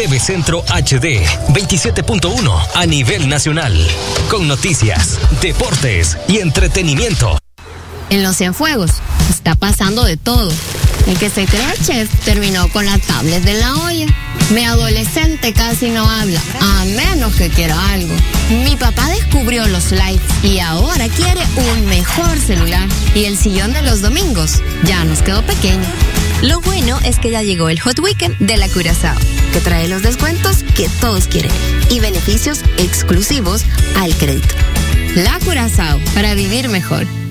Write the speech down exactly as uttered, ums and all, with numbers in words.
T V Centro H D veintisiete punto uno a nivel nacional, con noticias, deportes y entretenimiento. En Los Cienfuegos está pasando de todo. El que se cree chef terminó con la tablet de la olla. Mi adolescente casi no habla, a menos que quiera algo. Mi papá descubrió los lights y ahora quiere un mejor celular. Y el sillón de los domingos ya nos quedó pequeño. Lo bueno es que ya llegó el Hot Weekend de la Curazao, que trae los descuentos que todos quieren y beneficios exclusivos al crédito. La Curazao, para vivir mejor.